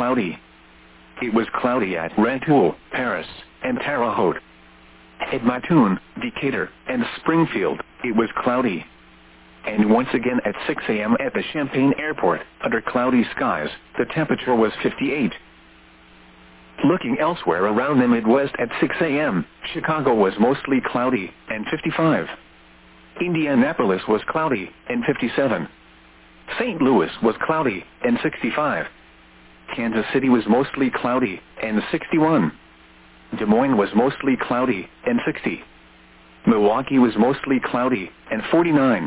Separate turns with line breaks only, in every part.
cloudy. It was cloudy at Rantoul, Paris, and Terre Haute. At Mattoon, Decatur, and Springfield, it was cloudy. And once again at 6 a.m. at the Champaign Airport, under cloudy skies, the temperature was 58. Looking elsewhere around the Midwest at 6 a.m., Chicago was mostly cloudy, and 55. Indianapolis was cloudy, and 57. St. Louis was cloudy, and 65. Kansas City was mostly cloudy, and 61. Des Moines was mostly cloudy, and 60. Milwaukee was mostly cloudy, and 49.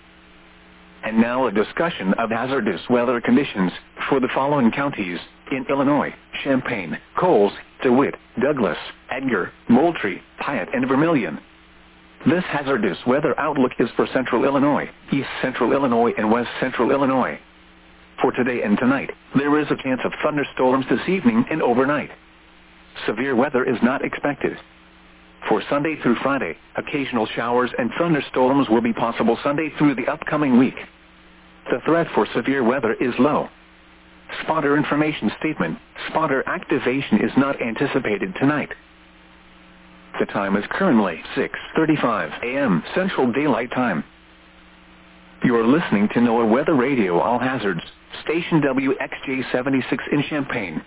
And now a discussion of hazardous weather conditions for the following counties in Illinois: Champaign, Coles, DeWitt, Douglas, Edgar, Moultrie, Piatt, and Vermilion. This hazardous weather outlook is for Central Illinois, East Central Illinois, and West Central Illinois. For today and tonight, there is a chance of thunderstorms this evening and overnight. Severe weather is not expected. For Sunday through Friday, occasional showers and thunderstorms will be possible Sunday through the upcoming week. The threat for severe weather is low. Spotter information statement: spotter activation is not anticipated tonight. The time is currently 6:35 a.m. Central Daylight Time. You are listening to NOAA Weather Radio All Hazards, station WXJ-76 in Champaign.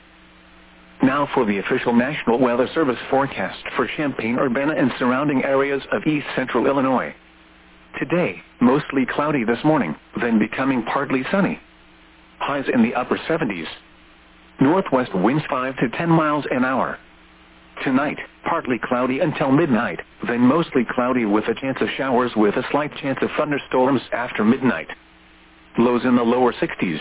Now for the official National Weather Service forecast for Champaign-Urbana and surrounding areas of East Central Illinois. Today, mostly cloudy this morning, then becoming partly sunny. Highs in the upper 70s. Northwest winds 5 to 10 miles an hour. Tonight, partly cloudy until midnight, then mostly cloudy with a chance of showers with a slight chance of thunderstorms after midnight. Lows in the lower 60s.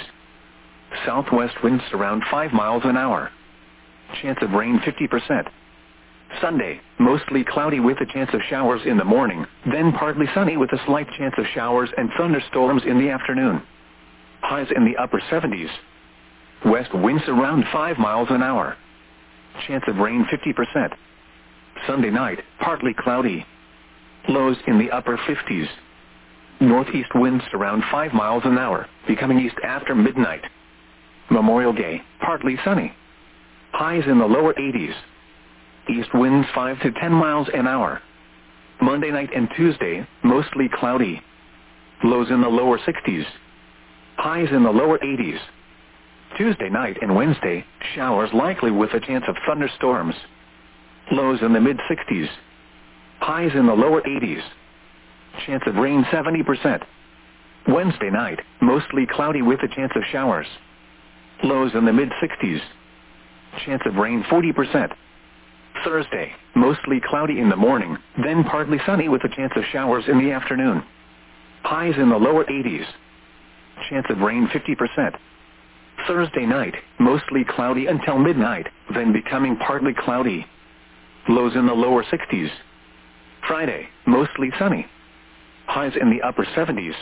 Southwest winds around 5 miles an hour. Chance of rain 50%. Sunday, mostly cloudy with a chance of showers in the morning, then partly sunny with a slight chance of showers and thunderstorms in the afternoon. Highs in the upper 70s. West winds around 5 miles an hour. Chance of rain 50%. Sunday night, partly cloudy. Lows in the upper 50s. Northeast winds around 5 miles an hour, becoming east after midnight. Memorial Day, partly sunny. Highs in the lower 80s. East winds 5 to 10 miles an hour. Monday night and Tuesday, mostly cloudy. Lows in the lower 60s. Highs in the lower 80s. Tuesday night and Wednesday, showers likely with a chance of thunderstorms. Lows in the mid-60s. Highs in the lower 80s. Chance of rain 70%. Wednesday night, mostly cloudy with a chance of showers. Lows in the mid-60s. Chance of rain 40%. Thursday, mostly cloudy in the morning, then partly sunny with a chance of showers in the afternoon. Highs in the lower 80s. Chance of rain 50%. Thursday night, mostly cloudy until midnight, then becoming partly cloudy. Lows in the lower 60s. Friday, mostly sunny. Highs in the upper 70s.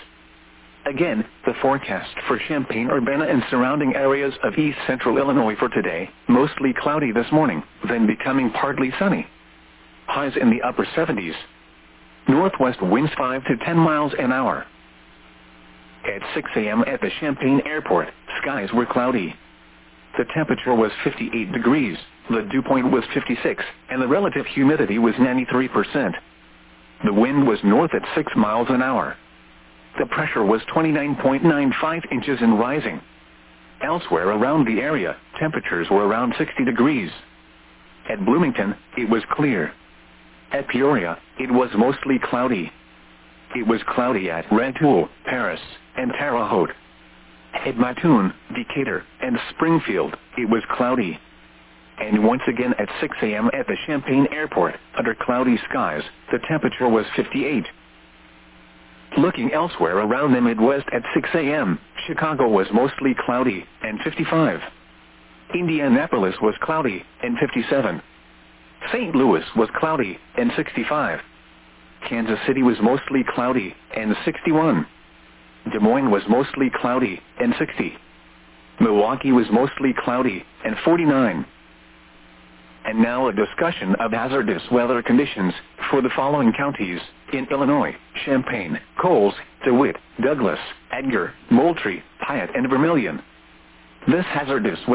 Again, the forecast for Champaign-Urbana and surrounding areas of East Central Illinois for today: mostly cloudy this morning, then becoming partly sunny. Highs in the upper 70s. Northwest winds 5 to 10 miles an hour. At 6 a.m. at the Champaign Airport, skies were cloudy. The temperature was 58 degrees, the dew point was 56, and the relative humidity was 93%. The wind was north at 6 miles an hour. The pressure was 29.95 inches and rising. Elsewhere around the area, temperatures were around 60 degrees. At Bloomington, it was clear. At Peoria, it was mostly cloudy. It was cloudy at Rantoul, Paris, and Terre Haute. At Mattoon, Decatur, and Springfield, it was cloudy. And once again at 6 a.m. at the Champaign Airport, under cloudy skies, the temperature was 58. Looking elsewhere around the Midwest at 6 a.m., Chicago was mostly cloudy, and 55. Indianapolis was cloudy, and 57. St. Louis was cloudy, and 65. Kansas City was mostly cloudy, and 61. Des Moines was mostly cloudy, and 60. Milwaukee was mostly cloudy, and 49. And now a discussion of hazardous weather conditions for the following counties in Illinois: Champaign, Coles, DeWitt, Douglas, Edgar, Moultrie, Piatt, and Vermilion. This hazardous